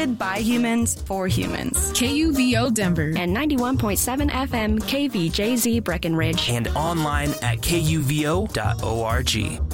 hosted by humans for humans. KUVO Denver and 91.7 FM KVJZ Breckenridge. And online at kuvo.org.